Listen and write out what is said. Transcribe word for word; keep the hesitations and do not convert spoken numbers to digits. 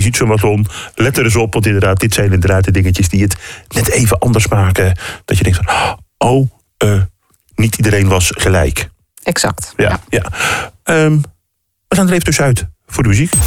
ziet zo'n marathon, let er eens op. Want inderdaad, dit zijn inderdaad de dingetjes die het net even anders maken. Dat je denkt van, oh, uh, niet iedereen was gelijk. Exact. Ja, ja. ja. Um, we gaan er even tussenuit voor de muziek.